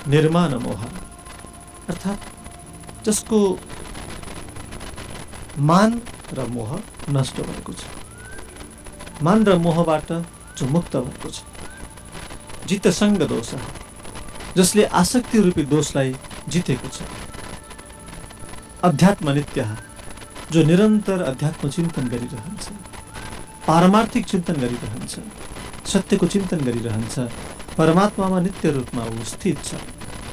निर्माण मोह अर्थात् जसको मान र मोह नष्ट भएको छ, मान र मोहबाट जो मुक्त भएको छ। जितसङ्ग दोष जसले आसक्ति रूपी दोषलाई जितेको छ। अध्यात्म नित्य जो निरन्तर अध्यात्म चिन्तन गरिरहन्छ, पारमार्थिक चिन्तन गरिरहन्छ, सत्यको चिन्तन गरिरहन्छ, परमात्मामा नित्य रूपमा ऊ स्थित छ।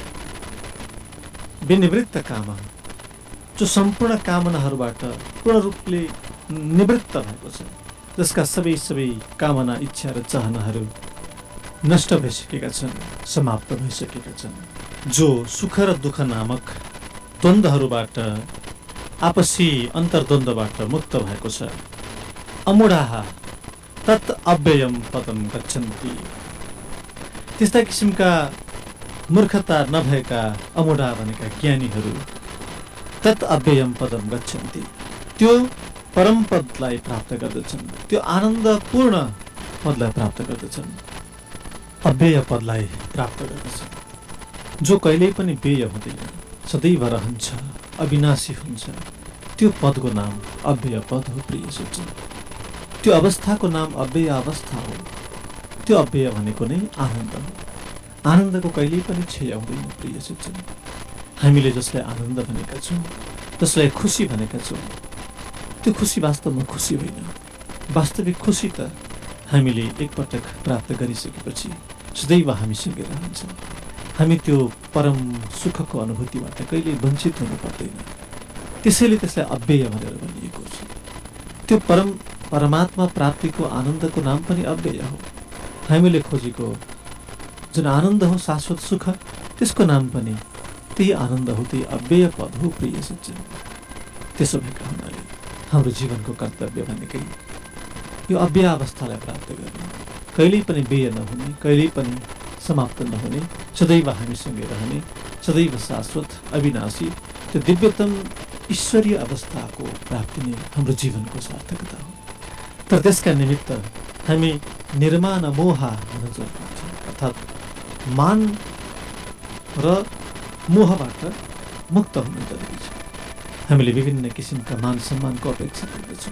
विनिवृत्त काम जो सम्पूर्ण कामनाहरूबाट पूर्ण रूपले निवृत्त भएको छ, जसका सबै कामना इच्छा र चाहनाहरू नष्ट भइसकेका छन्, समाप्त भइसकेका छन्। जो सुख र दुःख नामक द्वन्द्वहरूबाट, आपसी अन्तर्द्वन्द्वबाट मुक्त भएको छ। अमूढाः तत् अव्ययम पदम गच्छन्ति। त्यस्ता किसिमका मूर्खता नभएका अमूढा भनेका ज्ञानीहरू तत् अव्ययम पदम गच्छन्ति, त्यो परम पदलाई प्राप्त गर्दछन्, त्यो आनन्दपूर्ण पदलाई प्राप्त गर्दछन्, अव्यय पदलाई प्राप्त गर्दछन्। जो कहिल्यै पनि व्यय हुँदैन, सदैव रहन्छ, अविनाशी हुन्छ, त्यो पदको नाम अव्यय पद हो। प्रिय सज्जन, त्यो अवस्थाको नाम अव्यय अवस्था हो। त्यो अव्यय भनेको नै आनन्द हो। आनन्दको कहिल्यै पनि क्षय हुँदैन। प्रिय सज्जन, हामीले जसलाई आनन्द भनेका छौँ, जसलाई खुसी भनेका छौँ, त्यो खुसी वास्तवमा खुसी होइन। वास्तविक खुसी त हामीले एकपटक प्राप्त गरिसकेपछि सदैव हामीसँगै रहन्छ। हामी त्यो परम सुखको अनुभूतिबाट कहिल्यै वञ्चित हुनु पर्दैन। त्यसैले त्यसलाई अव्यय भनेर भनिएको छ। त्यो परमात्मा प्राप्तिको आनन्दको नाम पनि अव्यय हो। हामीले खोजेको जुन आनन्द हो, शाश्वत सुख, त्यसको नाम पनि त्यही आनन्द हो, त्यही अव्यय पद हो। प्रिय सज्जन, त्यसो भएका हुनाले हाम्रो जीवनको कर्तव्य भनेकै यो अव्यय अवस्थालाई प्राप्त गर्ने, कहिल्यै पनि व्यय नहुने, कहिल्यै पनि समाप्त नहुने, सदैव हामीसँगै रहने, सदैव शाश्वत अविनाशी त्यो दिव्यतम ईश्वरीय अवस्थाको प्राप्ति नै हाम्रो जीवनको सार्थकता हो। तर त्यसका निमित्त हामी निर्माण मोह हुन जरुरी छ। अर्थात् मान र मोहबाट मुक्त हुन जरुरी छ। हामीले विभिन्न किसिमका मान सम्मानको अपेक्षा गर्दछौँ।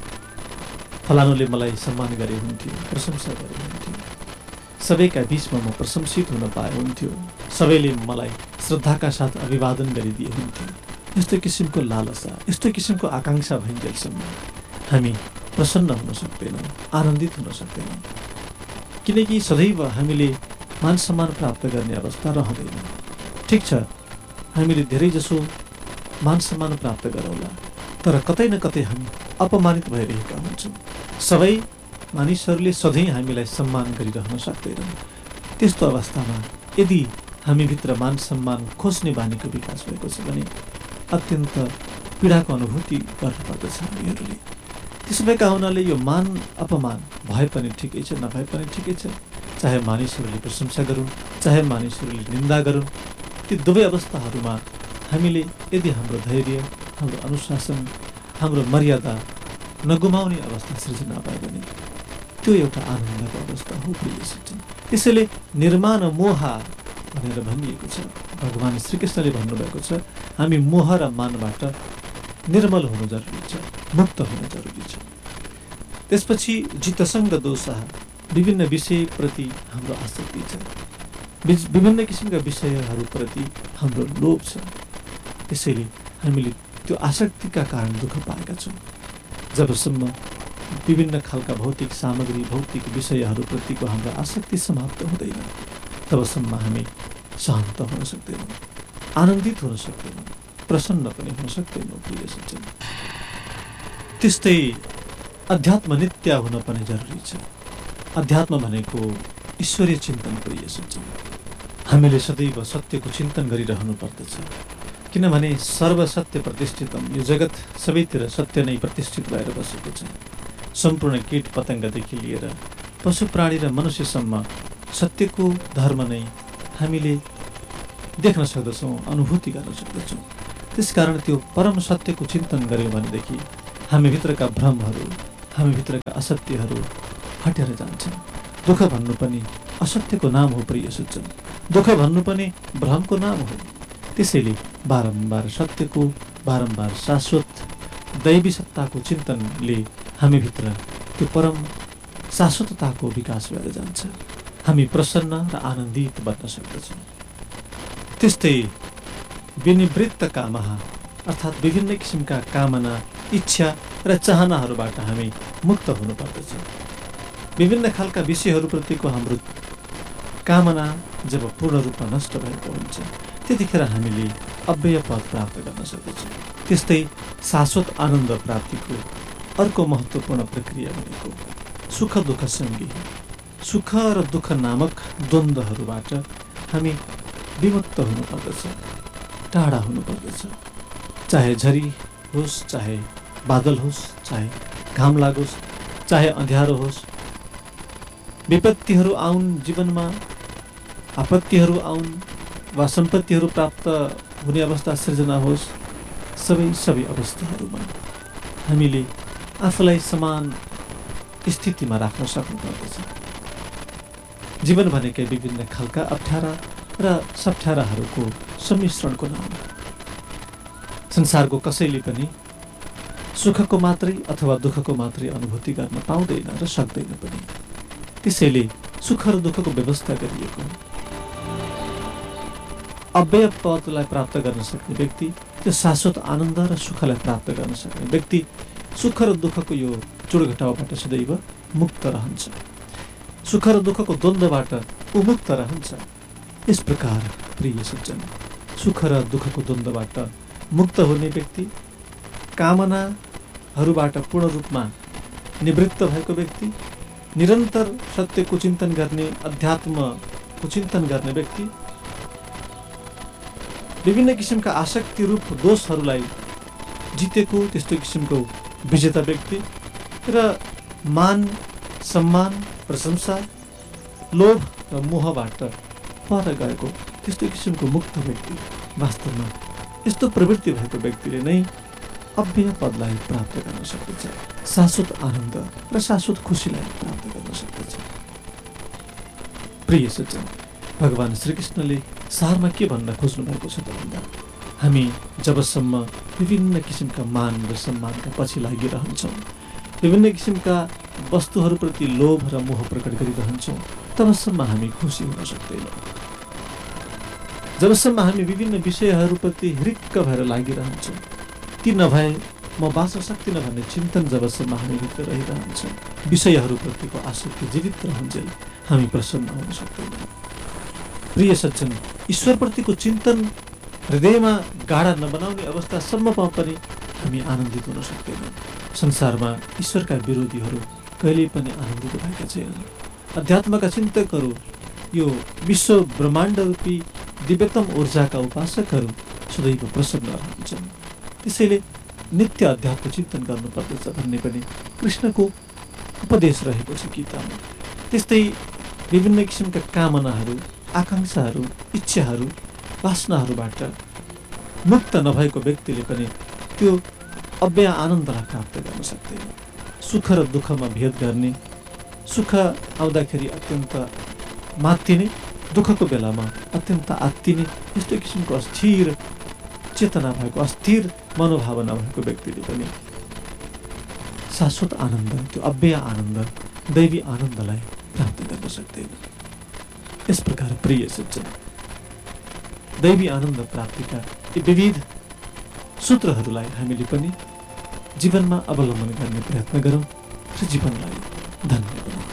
फलानुले मलाई सम्मान गरे हुन्थ्यो, प्रशंसा गरे हुन्थ्यो, सबैका बिचमा म प्रशंसित हुन पाए हुन्थ्यो, सबैले मलाई श्रद्धाका साथ अभिवादन गरिदिए हुन्थ्यो। यस्तो किसिमको लालसा, यस्तो किसिमको आकाङ्क्षा भइन्जेलसम्म हामी प्रसन्न हुन सक्दैनौँ, आनन्दित हुन सक्दैनौँ। किनकि सदैव हामीले मान सम्मान प्राप्त गर्ने अवस्था रहँदैन। ठिक छ, हामीले धेरैजसो मान सम्मान प्राप्त गरौँला, तर कतै न कतै हामी अपमानित भइरहेका हुन्छौँ। सबै मानिसहरूले सधैँ हामीलाई सम्मान गरिरहन सक्दैनन्। त्यस्तो अवस्थामा यदि हामीभित्र मान सम्मान खोज्ने बानीको विकास भएको छ भने अत्यन्त पीडाको अनुभूति गर्नुपर्दछ हामीहरूले। त्यसो भएका हुनाले यो मान अपमान भए पनि ठिकै छ, नभए पनि ठिकै छ। चाहे मानिसहरूले प्रशंसा गरून्, चाहे मानिसहरूले निन्दा गरून्, ती दुवै अवस्थाहरूमा हामीले यदि हाम्रो धैर्य, हाम्रो अनुशासन, हाम्रो मर्यादा नगुमाउने अवस्था सृजना भयो भने त्यो एउटा आनन्दको अवस्था हो। प्रिय सज्जन, त्यसैले निर्माण मोह भनेर भनिएको छ। भगवान श्रीकृष्णले भन्नुभएको छ, हामी मोह र मानबाट निर्मल हुनु जरुरी छ, मुक्त हुनु जरुरी छ। त्यसपछि जितसङ्ग दोष, विभिन्न विषयप्रति हाम्रो आसक्ति छ, विभिन्न किसिमका विषयहरूप्रति हाम्रो लोभ छ। त्यसैले हामीले त्यो आसक्तिका कारण दुःख पाएका छौँ। जबसम्म विभिन्न खालका भौतिक सामग्री, भौतिक विषयहरूप्रतिको हाम्रो आसक्ति समाप्त हुँदैन, तबसम्म हामी शान्त हुन सक्दैनौँ, आनन्दित हुन सक्दैनौँ, प्रसन्न पनि हुन सक्दैनौँ। प्रिय सज्जन, त्यस्तै अध्यात्म नित्य हुन पनि जरुरी छ। अध्यात्म भनेको ईश्वरीय चिन्तन। प्रिय सज्जन, हामीले सदैव सत्यको चिन्तन गरिरहनु पर्दछ। किनभने सर्वसत्य प्रतिष्ठितम, यो जगत सबैतिर सत्य नै प्रतिष्ठित भएर बसेको छ। सम्पूर्ण कीट पतङ्गदेखि लिएर पशु प्राणी र मनुष्यसम्म सत्यको धर्म नै हामीले देख्न सक्दछौँ, अनुभूति गर्न सक्दछौँ। त्यसकारण त्यो परम सत्यको चिन्तन गऱ्यौँ भनेदेखि हामीभित्रका भ्रमहरू, हामीभित्रका असत्यहरू हटेर जान्छन्। दुःख भन्नु पनि असत्यको नाम हो प्रिय सज्जन। दुःख भन्नु पनि भ्रमको नाम हो। त्यसैले बारम्बार सत्यको, बारम्बार शाश्वत दैवी सत्ताको चिन्तनले हामीभित्र त्यो परम शाश्वतताको विकास भएर जान्छ। हामी प्रसन्न र आनन्दित बन्न सक्दछौँ। त्यस्तै विनिवृत्त कामः अर्थात् विभिन्न किसिमका कामना, इच्छा र चाहनाहरूबाट हामी मुक्त हुनुपर्दछ। विभिन्न खालका विषयहरूप्रतिको हाम्रो कामना जब पूर्ण रूपमा नष्ट भएको हुन्छ त्यतिखेर हामीले अव्यय पद प्राप्त गर्न सक्दछौँ। त्यस्तै शाश्वत आनन्द प्राप्तिको अर्को महत्त्वपूर्ण प्रक्रिया भनेको सुख दुःख सँगै सुख र दुःख नामक द्वन्द्वहरूबाट हामी विमुक्त हुनुपर्दछ, टाढा हुनुपर्दछ। चाहे झरी होस्, चाहे बादल होस्, चाहे घाम लागोस्, चाहे अँध्यारो होस्, विपत्तिहरू आउन् जीवनमा, आपत्तिहरू आउन् वा सम्पत्तिहरू प्राप्त हुने अवस्था सिर्जना होस्, सबै अवस्थाहरूमा हामीले आफूलाई समान स्थितिमा राख्न सक्नुपर्दछ। जीवन भनेकै विभिन्न खालका अप्ठ्यारा र सप्ठ्याराहरूको सम्मिश्रणको नाम हो। संसारको कसैले पनि सुखको मात्रै अथवा दुःखको मात्रै अनुभूति गर्न पाउँदैन र सक्दैन पनि। त्यसैले सुख र दुःखको व्यवस्था गरिएको हो। अव्यय पदलाई प्राप्त गर्न सक्ने व्यक्ति, त्यो शाश्वत आनन्द र सुखलाई प्राप्त गर्न सक्ने व्यक्ति सुख र दुःखको यो चुडघटाउबाट सदैव मुक्त रहन्छ। सुख र दुःखको द्वन्द्वबाट उमुक्त रहन्छ। यस प्रकार प्रिय सज्जन, सुख र दुःखको द्वन्द्वबाट मुक्त हुने व्यक्ति, कामनाहरूबाट पूर्ण रूपमा निवृत्त भएको व्यक्ति, निरन्तर सत्यको चिन्तन गर्ने, अध्यात्मको चिन्तन गर्ने व्यक्ति, विभिन्न किसिमका आसक्ति रूप दोषहरूलाई जितेको त्यस्तो किसिमको विजेता व्यक्ति र मान, सम्मान, प्रशंसा, लोभ र मोहबाट पर गएको त्यस्तो किसिमको मुक्त व्यक्ति, वास्तवमा यस्तो प्रवृत्ति भएको व्यक्तिले नै अव्यय पदलाई प्राप्त गर्न सक्दछ, शाश्वत आनन्द र शाश्वत खुसीलाई प्राप्त गर्न सक्दछ। प्रिय सज्जन, भगवान श्रीकृष्णले सारमा के भन्न खोज्नु भएको छ भन्दा हामी जबसम्म विभिन्न किसिमका मान र सम्मानका पछि लागिरहन्छौँ, विभिन्न किसिमका वस्तुहरूप्रति लोभ र मोह प्रकट गरिरहन्छौँ, तबसम्म हामी खुसी हुन सक्दैनौँ। जबसम्म हामी विभिन्न विषयहरूप्रति हिरिक्क भएर लागिरहन्छौँ, ती नभए म बाँच्न सक्दिनँ भन्ने चिन्तन जबसम्म हामीभित्र रहिरहन्छ, विषयहरूप्रतिको आसक्ति जीवित रहन्जेल हामी प्रसन्न हुन सक्दैनौँ। प्रिय सज्जन, ईश्वरप्रतिको चिन्तन हृदयमा गाढा नबनाउने अवस्थासम्ममा पनि हामी आनन्दित हुन सक्दैनौँ। संसारमा ईश्वरका विरोधीहरू कहिल्यै पनि आनन्दित भएका छैनन्। अध्यात्मका चिन्तकहरू, यो विश्व ब्रह्माण्ड रूपी दिव्यतम ऊर्जाका उपासकहरू सदैव प्रसन्न रहन्छन्। त्यसैले नित्य अध्यात्म चिन्तन गर्नुपर्दछ भन्ने पनि कृष्णको उपदेश रहेको छ गीतामा। त्यस्तै विभिन्न किसिमका कामनाहरू, आकाङ्क्षाहरू, इच्छाहरू, वासनाहरूबाट मुक्त नभएको व्यक्तिले पनि त्यो अव्यय आनन्दलाई प्राप्त गर्न सक्दैन। सुख र दुःखमा भेद गर्ने, सुख आउँदाखेरि अत्यन्त मात्तिने, दुःखको बेलामा अत्यन्त आत्तिने, यस्तो किसिमको अस्थिर चेतना भएको, अस्थिर मनोभावना भएको व्यक्तिले पनि शाश्वत आनन्द, त्यो अव्यय आनन्द, दैवी आनन्दलाई प्राप्त गर्न सक्दैन। यस प्रकार प्रिय सज्जन, दैवी आनन्द प्राप्तिका यी विविध सूत्रहरूलाई हामीले पनि जीवनमा अवलम्बन गर्ने प्रयत्न गरौँ र जीवनलाई धन्य बनाऊ।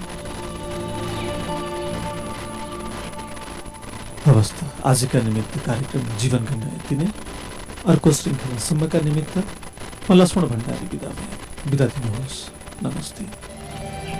हवस् त, आजका निमित्त कार्यक्रम जीवन गन्न यति नै। अर्को श्रृङ्खलासम्मका निमित्त म लक्ष्मण भण्डारी बिदा दिनुहोस्। नमस्ते।